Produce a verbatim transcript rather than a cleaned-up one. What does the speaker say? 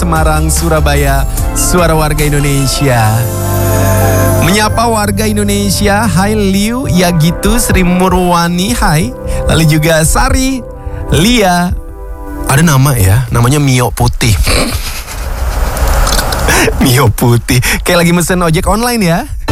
Semarang, Surabaya, suara warga Indonesia. Menyapa warga Indonesia, hai Liu, ya gitu, Sri Murwani, hai. Lalu juga Sari, Lia, ada nama ya, namanya Mio Putih. Mio Putih, kayak lagi mesen ojek online ya.